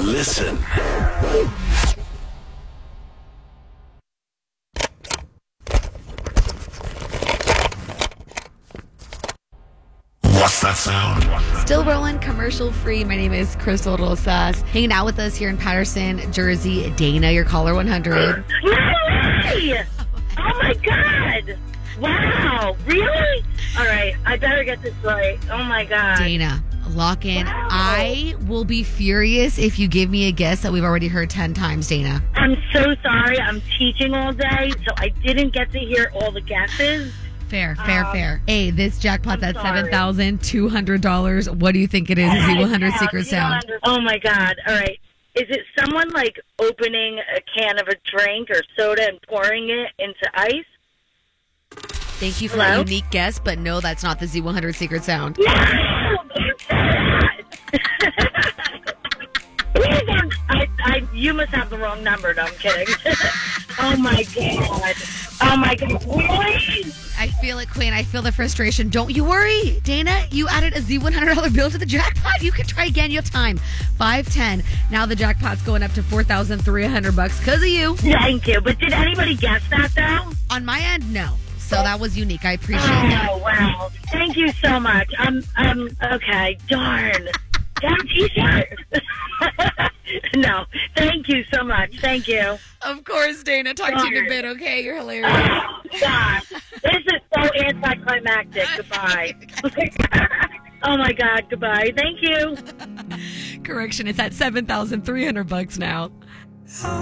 Listen. What's that sound? Still rolling, commercial free. My name is Crystal Rosas. Hanging out with us here in Patterson, Jersey, Dana, your caller 100. No way! Oh my God! Wow! Really? All right, I better get this right. Oh my God. Dana, lock in. Wow. I will be furious if you give me a guess that we've already heard 10 times, Dana. I'm so sorry. I'm teaching all day, so I didn't get to hear all the guesses. Fair. Hey, this jackpot, that's sorry. $7,200. What do you think it is? Is the 100 secret sound? Oh my God! All right. Is it someone like opening a can of a drink or soda and pouring it into ice? Thank you for Hello? that unique guess, but no, that's not the Z100 secret sound. No! It's not. You must have the wrong number. No, I'm kidding. Oh my God. Oh my God. Really? I feel it, Queen. I feel the frustration. Don't you worry, Dana. You added a Z100 bill to the jackpot. You can try again. You have time. 510. Now the jackpot's going up to $4,300 because of you. Thank you. But did anybody guess that though? On my end, no. So that was unique. I appreciate that. Oh wow. Thank you so much. Okay. Darn. Damn t-shirt. No. Thank you so much. Thank you. Of course, Dana. Talk to you in a bit, okay? You're hilarious. Oh, God. This is so anticlimactic. Goodbye. Oh, my God. Goodbye. Thank you. Correction, it's at $7,300 now.